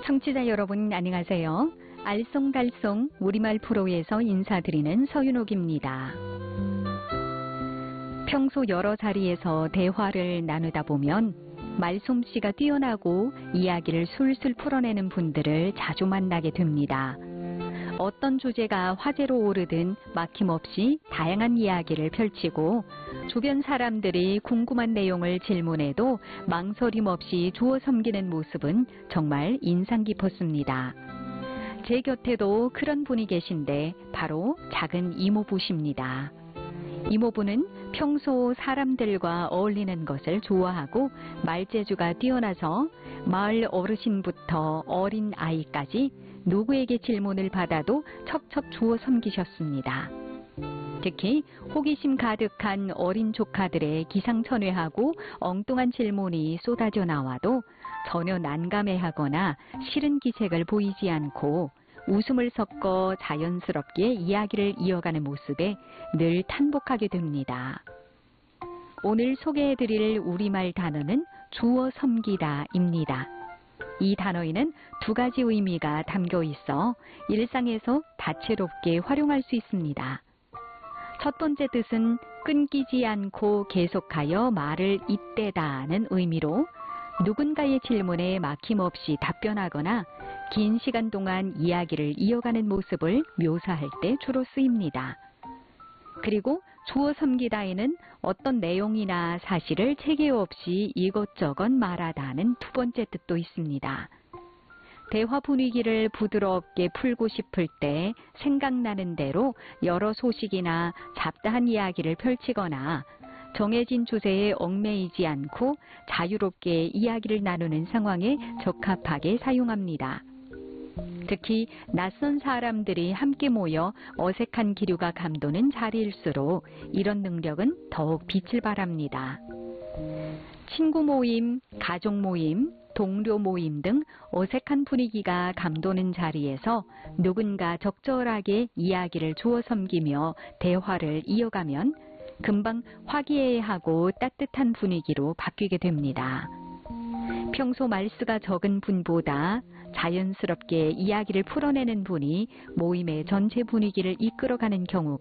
청취자 여러분 안녕하세요. 알쏭달쏭 우리말 프로에서 인사드리는 서윤옥입니다. 평소 여러 자리에서 대화를 나누다 보면 말솜씨가 뛰어나고 이야기를 술술 풀어내는 분들을 자주 만나게 됩니다. 어떤 주제가 화제로 오르든 막힘없이 다양한 이야기를 펼치고 주변 사람들이 궁금한 내용을 질문해도 망설임 없이 주워 섬기는 모습은 정말 인상 깊었습니다. 제 곁에도 그런 분이 계신데 바로 작은 이모부십니다. 이모부는 평소 사람들과 어울리는 것을 좋아하고 말재주가 뛰어나서 마을 어르신부터 어린 아이까지 누구에게 질문을 받아도 척척 주워 섬기셨습니다. 특히 호기심 가득한 어린 조카들의 기상천외하고 엉뚱한 질문이 쏟아져 나와도 전혀 난감해하거나 싫은 기색을 보이지 않고 웃음을 섞어 자연스럽게 이야기를 이어가는 모습에 늘 탄복하게 됩니다. 오늘 소개해드릴 우리말 단어는 주워 섬기다입니다. 이 단어에는 두 가지 의미가 담겨 있어 일상에서 다채롭게 활용할 수 있습니다. 첫 번째 뜻은 끊기지 않고 계속하여 말을 잇대다는 의미로 누군가의 질문에 막힘없이 답변하거나 긴 시간 동안 이야기를 이어가는 모습을 묘사할 때 주로 쓰입니다. 그리고 주워 섬기다에는 어떤 내용이나 사실을 체계 없이 이것저것 말하다는 두 번째 뜻도 있습니다. 대화 분위기를 부드럽게 풀고 싶을 때 생각나는 대로 여러 소식이나 잡다한 이야기를 펼치거나 정해진 주제에 얽매이지 않고 자유롭게 이야기를 나누는 상황에 적합하게 사용합니다. 특히 낯선 사람들이 함께 모여 어색한 기류가 감도는 자리일수록 이런 능력은 더욱 빛을 발합니다. 친구 모임, 가족 모임, 동료 모임 등 어색한 분위기가 감도는 자리에서 누군가 적절하게 이야기를 주워 섬기며 대화를 이어가면 금방 화기애애하고 따뜻한 분위기로 바뀌게 됩니다. 평소 말수가 적은 분보다 자연스럽게 이야기를 풀어내는 분이 모임의 전체 분위기를 이끌어가는 경우가